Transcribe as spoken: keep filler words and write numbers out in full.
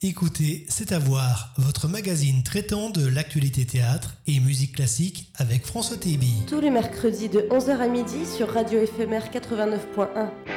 Écoutez, c'est à voir, votre magazine traitant de l'actualité théâtre et musique classique avec François Téby. Tous les mercredis de onze heures à midi sur Radio Éphémère quatre-vingt-neuf point un.